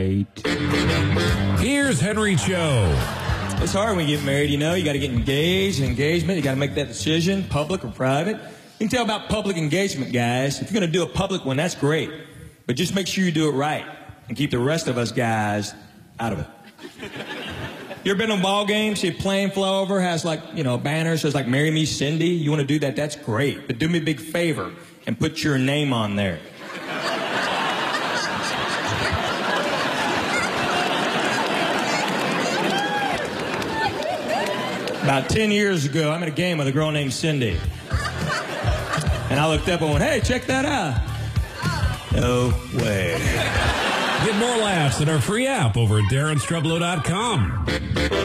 Here's Henry Cho. It's hard when you get married, you know. You got to get engaged, engagement. You got to make that decision, public or private. You can tell about public engagement, guys. If you're going to do a public one, that's great. But just make sure you do it right and keep the rest of us guys out of it. You ever been to a ball game, see a plane fly over, has like, a banner, says like, "Marry me, Cindy"? You want to do that? That's great. But do me a big favor and put your name on there. About 10 years ago, I'm at a game with a girl named Cindy. And I looked up and went, "Hey, check that out." No way. Get more laughs at our free app over at DarrenStrublow.com.